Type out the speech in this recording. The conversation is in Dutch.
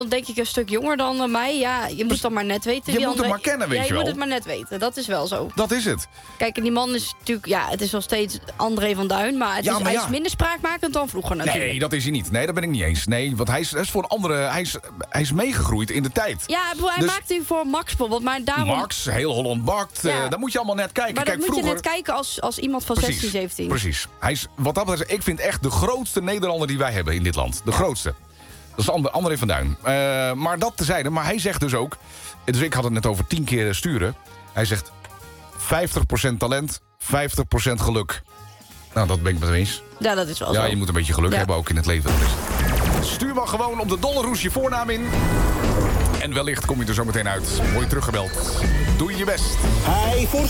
Dan denk ik een stuk jonger dan mij. Ja, je moet dan maar net weten. Je wie moet hem André... maar kennen, weet ja, je wel. Je moet het maar net weten, dat is wel zo. Dat is het. Kijk, en die man is natuurlijk... Ja, het is wel steeds André van Duin. Maar, hij is minder spraakmakend dan vroeger natuurlijk. Nee, dat is hij niet. Nee, dat ben ik niet eens. Nee, want hij is voor een andere... Hij is meegegroeid in de tijd. Ja, hij maakt nu voor Max bijvoorbeeld. Maar daarom... Max, heel Holland bakt. Ja. Daar moet je allemaal net kijken. Maar Kijk, dat moet vroeger... je net kijken als iemand van 16, 17. Precies. Hij is, wat dat betreft, ik vind echt de grootste Nederlander die wij hebben in dit land. De grootste. Dat is André van Duin. Maar dat tezijde. Maar hij zegt dus ook... Dus ik had het net over 10 keer sturen. Hij zegt 50% talent, 50% geluk. Nou, dat ben ik met hem eens. Ja, dat is wel zo. Ja, je moet een beetje geluk hebben ook in het leven. Stuur maar gewoon op de Dollarhoes je voornaam in. En wellicht kom je er zo meteen uit. Word je teruggebeld. Doe je best. Hij